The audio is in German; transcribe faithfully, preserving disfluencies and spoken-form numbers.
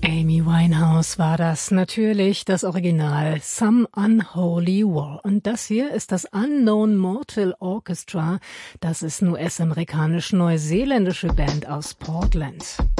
Amy Winehouse war das, natürlich das Original Some Unholy War. Und das hier ist das Unknown Mortal Orchestra. Das ist eine U S-amerikanisch-neuseeländische Band aus Portland.